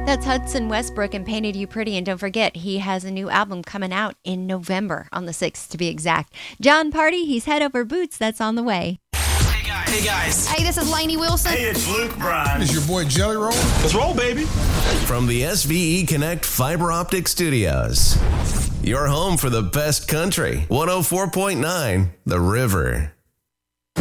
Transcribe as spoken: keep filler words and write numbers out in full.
That's Hudson Westbrook and Painted You Pretty. And don't forget, he has a new album coming out in November, on the sixth to be exact. John Party, he's Head Over Boots. That's on the way. Hey guys. Hey guys. Hey, this is Lainey Wilson. Hey, it's Luke Bryan. It's your boy Jelly Roll. Let's roll, baby. From the S V E Connect Fiber Optic Studios. Your home for the best country. one oh four point nine The River.